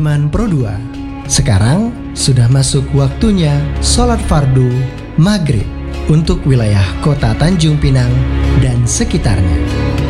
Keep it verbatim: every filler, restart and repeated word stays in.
teman-teman Pro dua. Sekarang sudah masuk waktunya sholat fardu maghrib untuk wilayah kota Tanjung Pinang dan sekitarnya.